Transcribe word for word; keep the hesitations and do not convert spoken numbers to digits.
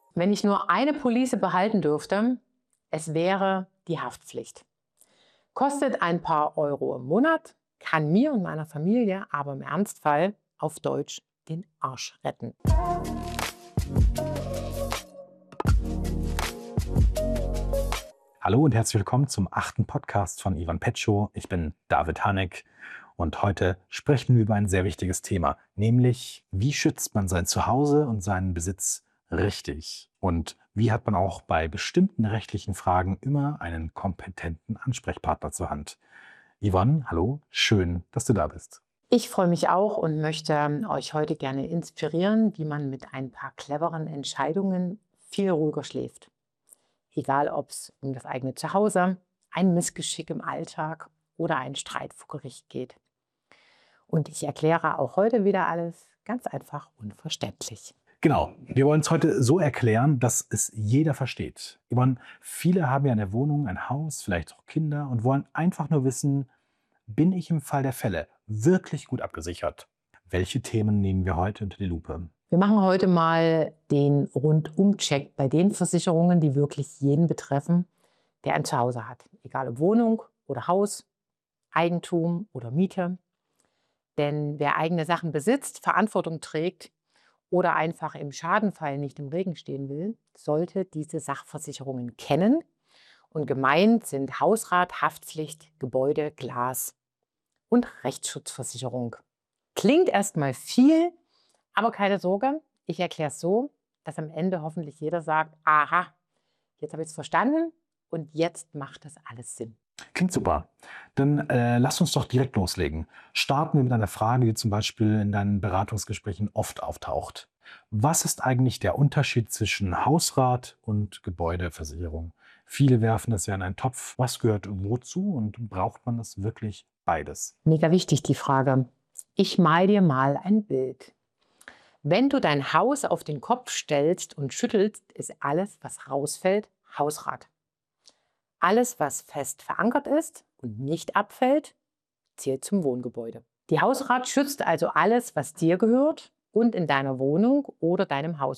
Wenn ich nur eine Police behalten dürfte, es wäre die Haftpflicht. Kostet ein paar Euro im Monat, kann mir und meiner Familie aber im Ernstfall auf Deutsch den Arsch retten. Hallo und herzlich willkommen zum achten Podcast von Ivan Petschow. Ich bin David Haneck und heute sprechen wir über ein sehr wichtiges Thema, nämlich wie schützt man sein Zuhause und seinen Besitz richtig? Und wie hat man auch bei bestimmten rechtlichen Fragen immer einen kompetenten Ansprechpartner zur Hand? Yvonne, hallo, schön, dass du da bist. Ich freue mich auch und möchte euch heute gerne inspirieren, wie man mit ein paar cleveren Entscheidungen viel ruhiger schläft. Egal, ob es um das eigene Zuhause, ein Missgeschick im Alltag oder einen Streit vor Gericht geht. Und ich erkläre auch heute wieder alles ganz einfach und verständlich. Genau, wir wollen es heute so erklären, dass es jeder versteht. Yvonne, viele haben ja eine Wohnung, ein Haus, vielleicht auch Kinder und wollen einfach nur wissen, bin ich im Fall der Fälle wirklich gut abgesichert? Welche Themen nehmen wir heute unter die Lupe? Wir machen heute mal den Rundum-Check bei den Versicherungen, die wirklich jeden betreffen, der ein Zuhause hat. Egal ob Wohnung oder Haus, Eigentum oder Miete. Denn wer eigene Sachen besitzt, Verantwortung trägt oder einfach im Schadenfall nicht im Regen stehen will, sollte diese Sachversicherungen kennen. Und gemeint sind Hausrat, Haftpflicht, Gebäude, Glas und Rechtsschutzversicherung. Klingt erstmal viel, aber keine Sorge, ich erkläre es so, dass am Ende hoffentlich jeder sagt, aha, jetzt habe ich es verstanden und jetzt macht das alles Sinn. Klingt super. Dann äh, lass uns doch direkt loslegen. Starten wir mit einer Frage, die zum Beispiel in deinen Beratungsgesprächen oft auftaucht. Was ist eigentlich der Unterschied zwischen Hausrat und Gebäudeversicherung? Viele werfen das ja in einen Topf. Was gehört wozu und braucht man das wirklich beides? Mega wichtig die Frage. Ich mal dir mal ein Bild. Wenn du dein Haus auf den Kopf stellst und schüttelst, ist alles, was rausfällt, Hausrat. Alles, was fest verankert ist und nicht abfällt, zählt zum Wohngebäude. Die Hausrat schützt also alles, was dir gehört und in deiner Wohnung oder deinem Haus